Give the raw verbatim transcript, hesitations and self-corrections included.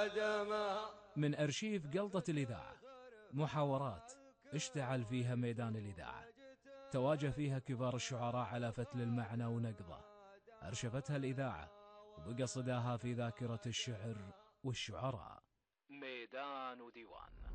من أرشيف قلطة الإذاعة، محاورات اشتعل فيها ميدان الإذاعة، تواجه فيها كبار الشعراء على فتل المعنى ونقضه، أرشفتها الإذاعة وبقى صداها في ذاكرة الشعر والشعراء. ميدان وديوان.